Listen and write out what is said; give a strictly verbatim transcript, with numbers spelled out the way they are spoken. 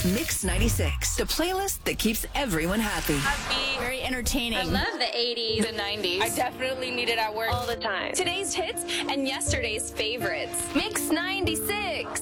Mix ninety-six, the playlist that keeps everyone happy. Happy. Very entertaining. I love the eighties and nineties. I definitely need it at work all the time. Today's hits and yesterday's favorites. Mix ninety-six.